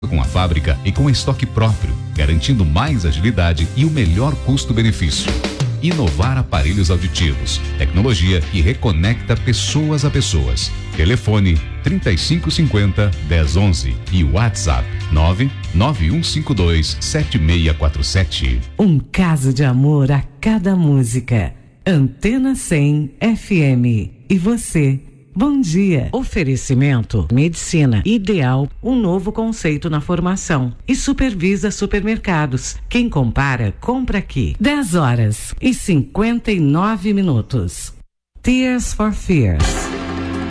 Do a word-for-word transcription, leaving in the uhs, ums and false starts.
com a fábrica e com estoque próprio, garantindo mais agilidade e o melhor custo-benefício. Inovar aparelhos auditivos, tecnologia que reconecta pessoas a pessoas. Telefone trinta e cinco cinquenta, dez onze e WhatsApp nove nove um cinco dois sete seis quatro sete. Um caso de amor a cada música. Antena cem F M. E você? Bom dia. Oferecimento Medicina Ideal, um novo conceito na formação. E Supervisa Supermercados. Quem compara, compra aqui. dez horas e cinquenta e nove minutos. Tears for Fears.